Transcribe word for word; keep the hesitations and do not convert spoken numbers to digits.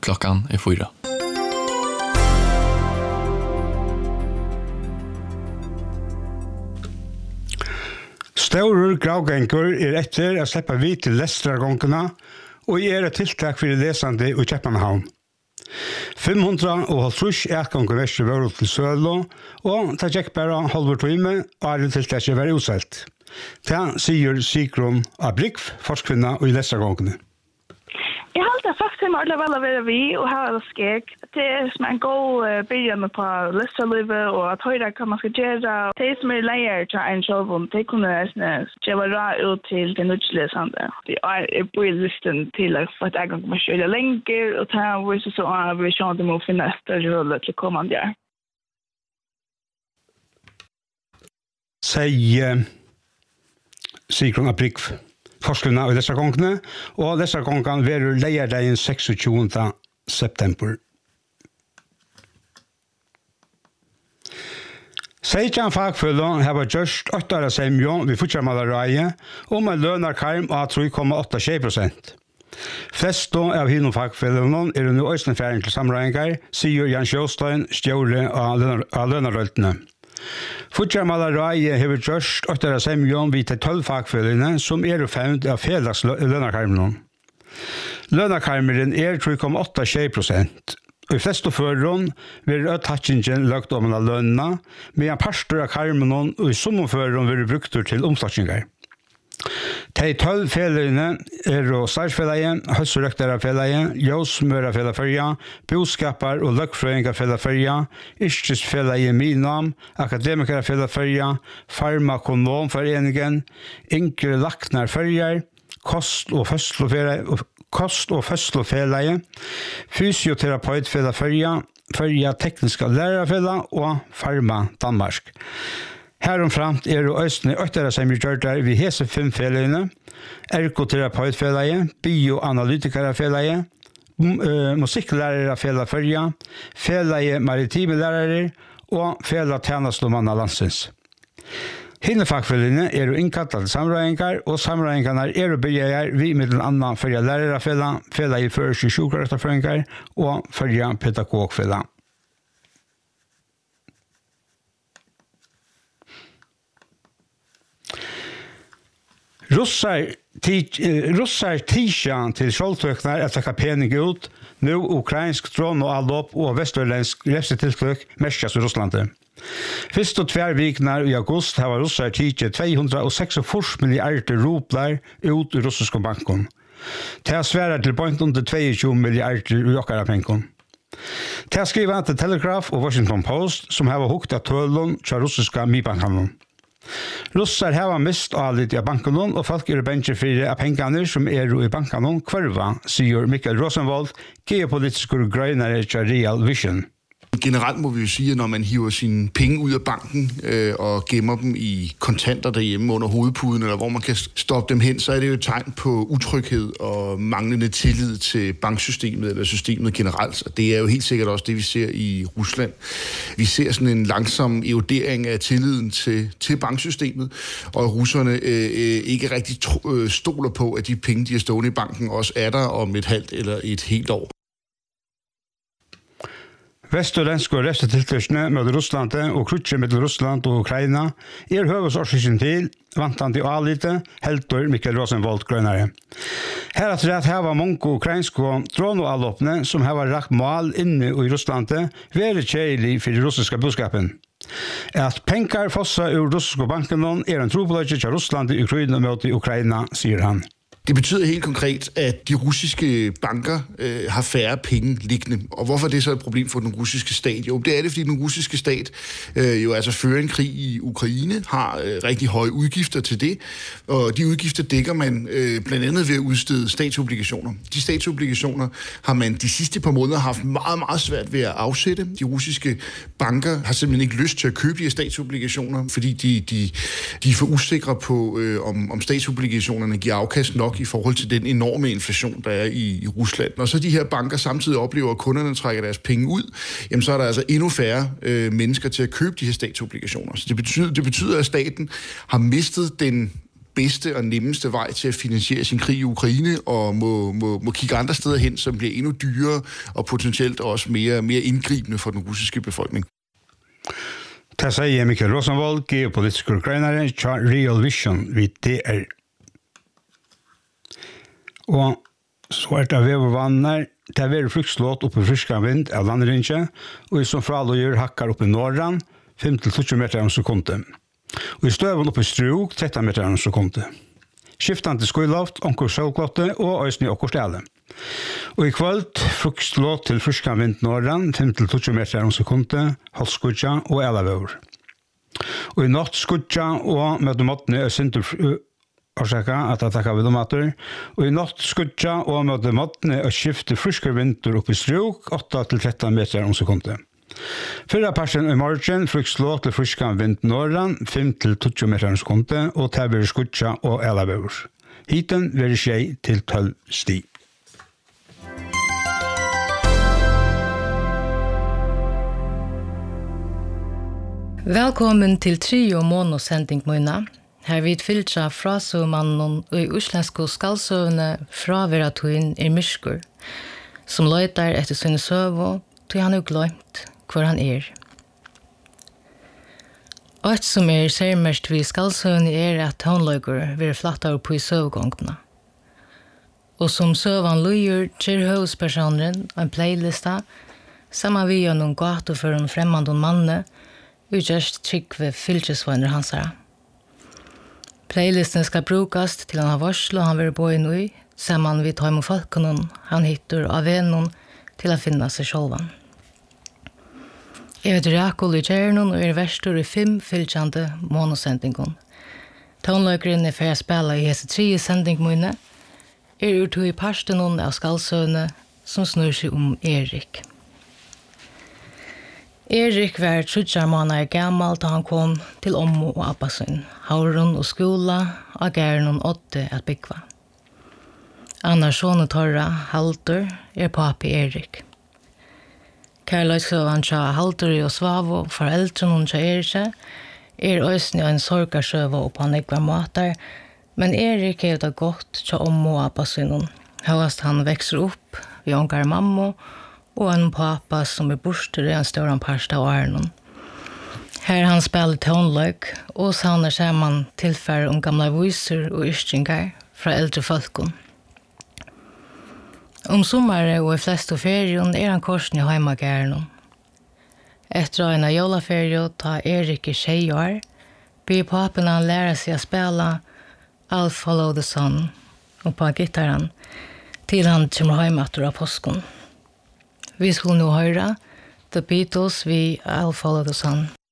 klockan är fyra. Staurer gravgengur er etter å slippe vi til Lestragongene og er et tiltak for lesende i Kjeppenhavn. fem hundre og halvtrus etganger verste var til Sølo, og det gikk bare halvår time, og alle tiltaket var utselt. Det sier Sigrun Abrikv, forskvinna i Lestragongene. Jeg har alltid sagt til meg alle vel å være vi og ha det skjeg. Det er som en god uh, begynnelse på listerlivet og at høyre hva man skal gjøre. De som er leier til en sjølvom, de kunne gjøre råd ut til den utslesende. De er på listen til at for at jeg kan komme kjøre lenger og ta en vise så an vi skjønner de må finne etter rolle til kommende år. Sier Sigrun Abrikv. Forskerne i disse gongene, og disse gongene vil leie deg den seksogtjugende september. Seitjan fagfølgen har vært gjørst åtte år semjon ved Futsjamalareie om en lønarkarm av tre komma åtta prosent. Flest av henne fagfølgene er under øystenfæring til samreininger, sier Jan Sjøstein, stjåre av lønarrøltene. Futsjamalareie har vært gjørst åtte år semjon ved de tolv fagfølgene som er fevnt av fjellas lønarkarmen. Lønarkarmeren er tre komma åtta prosent. Og i fleste føreren vil ødtatsingen lagt om av lønene, medan parster av karmen og i sommerføreren vil brukt til omslagsninger. De tolv fjelene er Starsfjellet, Høsserøkterfjellet, Jøsmørafjellet, Boskapar og Løkfrøyingerfjellet, Yrkesfjellet Minam, Akademikerfjellet, Farmakonomforeningen, Inkre Laknarfjellet, Kost- og Fødselsfjellet, Kost- og Fødselsfjellet, Fysioterapeutfjellet, Fjellet Tekniska Lærerfjellet og Farma Danmark. Heromframt er det østene øktere som vi gjør der ved hese fem fjellene, ergoterapeutfjellet, bioanalytikerfjellet, musikklærerfjellet følge, fjellet maritime lærere og fjellet tjenestemann av landsens. Hinnefagfjellene er jo innkattet til samreininger, og samregningene er jo begynner vi med den andre følge lærerfjellet, fjellet første sjukerøkterføringer og følge pedagogfjellet. Russar Russar tisha til skjoldtøkner etter kapening ut, nå ukrainsk dron og allop og vesterlensk refsetiltøk mestjas i Russlandet. Fyrst og tver viknar i august har Russar tisha to hundre og seksogfyrre milliarder rublar ut i russiske banken. Det er svære til point under tjueto milliarder i okkara penken. Det er skrivet til Telegraph og Washington Post som har hukt av tølen til russiske mibankhandelen. Russar har mist alit i banken og folk er bencher for av pengene som er i banken kvarva, sier Mikael Rosenwald, geopolitisk grønnere til Real Vision. Generelt må vi jo sige, at når man hiver sine penge ud af banken øh, og gemmer dem i kontanter derhjemme under hovedpuden, eller hvor man kan stoppe dem hen, så er det jo et tegn på utryghed og manglende tillid til banksystemet eller systemet generelt. Og det er jo helt sikkert også det, vi ser i Rusland. Vi ser sådan en langsom erodering af tilliden til, til banksystemet, og russerne øh, ikke rigtig tro, øh, stoler på, at de penge, de er stående i banken, også er der om et halvt eller et helt år. Vesterlandske og refsetiltøkene med Russland og krutje med Russland og Ukraina er høvesårsyn til vantande og alite, helter Mikael Rosenwald grønnere. Her er det her var mange ukrainske droneallopne som har rakt mål inne i Russland være kjærlig for den russiske budskapen. At penger fossa ur russiske banken er en trobladje til Russland i Ukraina mot Ukraina, sier han. Det betyder helt konkret, at de russiske banker øh, har færre penge liggende. Og hvorfor er det så et problem for den russiske stat? Jo, det er det, fordi den russiske stat øh, jo altså fører en krig i Ukraine, har øh, rigtig høje udgifter til det. Og de udgifter dækker man øh, blandt andet ved at udstede statsobligationer. De statsobligationer har man de sidste par måneder haft meget, meget svært ved at afsætte. De russiske banker har simpelthen ikke lyst til at købe de her statsobligationer, fordi de, de, de er for usikre på, øh, om, om statsobligationerne giver afkast nok i forhold til den enorme inflation, der er i, i Rusland. Når så de her banker samtidig oplever, at kunderne trækker deres penge ud, jamen så er der altså endnu færre øh, mennesker til at købe de her statsobligationer. Så det betyder, det betyder, at staten har mistet den bedste og nemmeste vej til at finansiere sin krig i Ukraine, og må, må, må kigge andre steder hen, som bliver endnu dyrere og potentielt også mere, mere indgribende for den russiske befolkning. Det sier Mikael Rosenvold, geopolitisk ukrainere, Real Vision ved D R. Og så er det vevervanner, det er veldig flukslåt oppe i friska vind av landrinje, og som fraløyer hakker oppe i Norran, fem til tjue meter om sekundet. Og i støven oppe i Strug, tretten meter om sekundet. Skiftende skuiloft, onkur sjølklotte og øysni okkur stelle. Og i kvöld flukslåt til friska vind Norran, fem til tjue meter om sekundet, halvskudja og elavøver. Og i natt skudja og møtemåttene er sintur orsaka at det takkar vidomater, og i natt skudja og møtemåttene er skifte friske vinter opp i Strug, åtta til tretten meter om sekundet. Fyrra parsen i morgen flukslå til friskan vind Norran, fem til tjue meter om sekundet, og til vil skudja og elavøver. Hiten vil skje til tolv sti. Velkommen til Trio Mono-sending Moina. Her vid filtra frasøvmannen og i uslenske skalsøvne fra Veratuin er Myrskur, som løyter etter sin søvå, til han er glemt hvor han er. Alt som er særmest ved skalsøvne er at tonløyger vil flattere på i søvgångene. Og som søvan løyer til høvspersoneren og en playlista, sammen vi gjør noen gater for en fremmande manne, utgjørst trygg ved filtresvønner hans her. Playlisten skal brukast til han har varsel og han vil bo inn i, sammen vi tar med folkene han hittar av vennen til å finne seg sjølven. Jeg heter Rakol i Kjernon og er verstor i fem fylkjande monosendingen. Tonløkeren er for å spille i hese tre sendingmøyne, er ut i parsten av skalsøvne som snur seg om Erik. Erik var trutjar månader gammal da han kom til ommo og abbasyn, hauren og skola, og gæren og åtte at byggva. Annars sånne torra, Haldur, er papi Erik. Kærløysøvan tja Haldur og Svavo, foreldren tja Erike, er òsni en sorgarsøva og på negva matar, men Erik er det godt tja ommo og abbasyn, høyast han vekser opp, vi ångar mammo, og en pappa som er borster i en større parst av åren. Her han spiller tonløk, og savner sammen tilfære om gamle viser og yrkingar fra eldre folkene. Om sommaren og i flest av ferien er han korsen i heimagæren. Etter en av jolaferien tar Erik i tjej år, blir papen han lære seg å spille I'll Follow the Sun og på gitarren til han kommer hjem etter av påsken. Vi skulle nå høre The Beatles vi I'll Follow the Sun.